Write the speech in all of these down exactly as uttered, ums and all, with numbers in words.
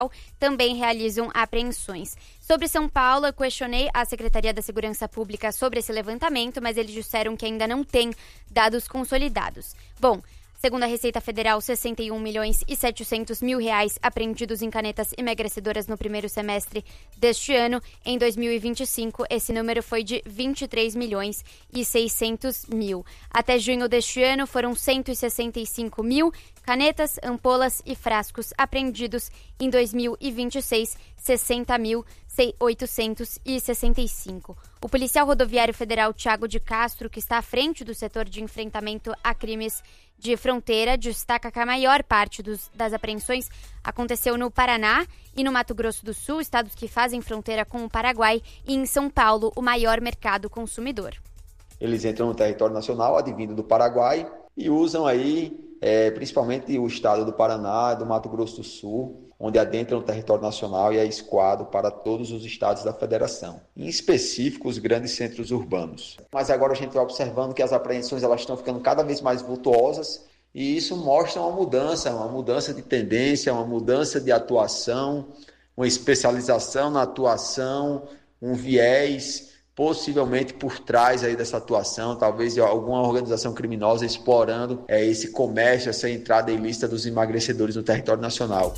também realizam apreensões. Sobre São Paulo, eu questionei a Secretaria da Segurança Pública sobre esse levantamento, mas eles disseram que ainda não tem dados consolidados. Bom, segundo a Receita Federal, sessenta e um milhões e setecentos mil reais apreendidos em canetas emagrecedoras no primeiro semestre deste ano. Em dois mil e vinte e cinco, esse número foi de vinte e três milhões e seiscentos mil. Até junho deste ano, foram cento e sessenta e cinco mil canetas, ampolas e frascos apreendidos. Em dois mil e vinte e seis, sessenta mil oitocentos e sessenta e cinco. O policial rodoviário federal Thiago de Castro, que está à frente do setor de enfrentamento a crimes de fronteira, destaca que a maior parte dos, das apreensões aconteceu no Paraná e no Mato Grosso do Sul, estados que fazem fronteira com o Paraguai, e em São Paulo, o maior mercado consumidor. Eles entram no território nacional, advindo do Paraguai, e usam aí é, principalmente o estado do Paraná, do Mato Grosso do Sul, onde adentram o território nacional e é escoado para todos os estados da federação, em específico os grandes centros urbanos. Mas agora a gente vai observando que as apreensões elas estão ficando cada vez mais vultuosas e isso mostra uma mudança, uma mudança de tendência, uma mudança de atuação, uma especialização na atuação, um viés possivelmente por trás aí dessa atuação, talvez alguma organização criminosa explorando é, esse comércio, essa entrada ilícita dos emagrecedores no território nacional.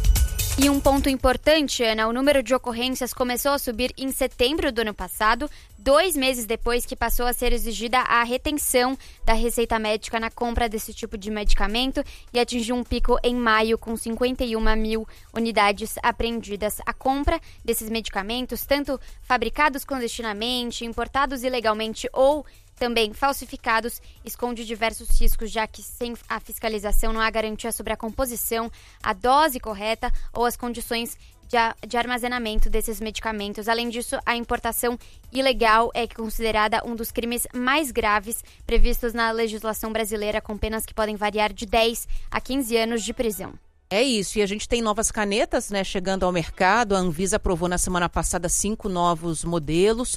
E um ponto importante, Ana, o número de ocorrências começou a subir em setembro do ano passado, dois meses depois que passou a ser exigida a retenção da receita médica na compra desse tipo de medicamento e atingiu um pico em maio com cinquenta e uma mil unidades apreendidas. A compra desses medicamentos, tanto fabricados clandestinamente, importados ilegalmente ou também falsificados, esconde diversos riscos, já que sem a fiscalização não há garantia sobre a composição, a dose correta ou as condições de, a, de armazenamento desses medicamentos. Além disso, a importação ilegal é considerada um dos crimes mais graves previstos na legislação brasileira, com penas que podem variar de dez a quinze anos de prisão. É isso, e a gente tem novas canetas, né, chegando ao mercado. A Anvisa aprovou na semana passada cinco novos modelos.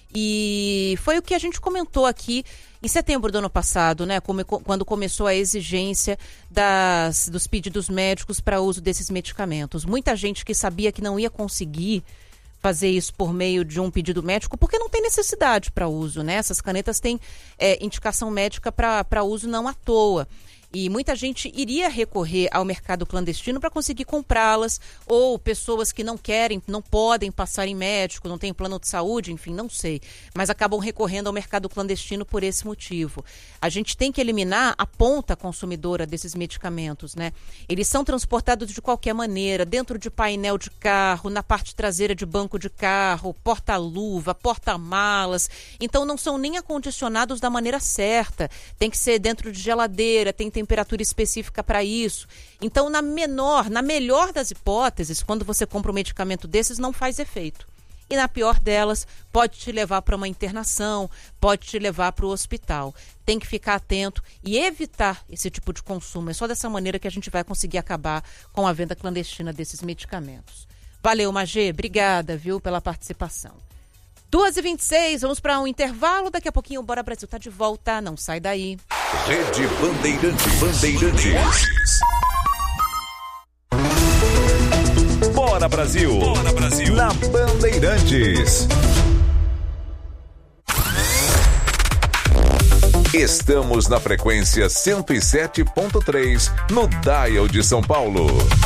E foi o que a gente comentou aqui em setembro do ano passado, né? Como, quando começou a exigência das, dos pedidos médicos para uso desses medicamentos. Muita gente que sabia que não ia conseguir fazer isso por meio de um pedido médico, porque não tem necessidade para uso, né? Essas canetas têm é, indicação médica para uso não à toa. E muita gente iria recorrer ao mercado clandestino para conseguir comprá-las, ou pessoas que não querem, não podem passar em médico, não têm plano de saúde, enfim, não sei, mas acabam recorrendo ao mercado clandestino por esse motivo. A gente tem que eliminar a ponta consumidora desses medicamentos, né? Eles são transportados de qualquer maneira, dentro de painel de carro, na parte traseira de banco de carro, porta-luva, porta-malas, então não são nem acondicionados da maneira certa, tem que ser dentro de geladeira, tem temperatura específica para isso. Então, na menor, na melhor das hipóteses, quando você compra um medicamento desses, não faz efeito. E na pior delas, pode te levar para uma internação, pode te levar para o hospital. Tem que ficar atento e evitar esse tipo de consumo. É só dessa maneira que a gente vai conseguir acabar com a venda clandestina desses medicamentos. Valeu, Magê. Obrigada, viu, pela participação. duas e vinte e seis, vamos para um intervalo. Daqui a pouquinho o Bora Brasil tá de volta. Não sai daí. Rede Bandeirantes. Bandeirantes. Bora Brasil. Bora Brasil. Na Bandeirantes. Estamos na frequência cento e sete ponto três no Dial de São Paulo.